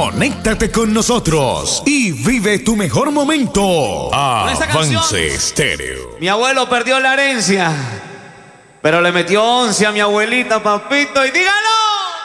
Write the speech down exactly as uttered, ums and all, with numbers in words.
Conéctate con nosotros y vive tu mejor momento. Avance Estéreo. Mi abuelo perdió la herencia, pero le metió once a mi abuelita, papito, y dígalo.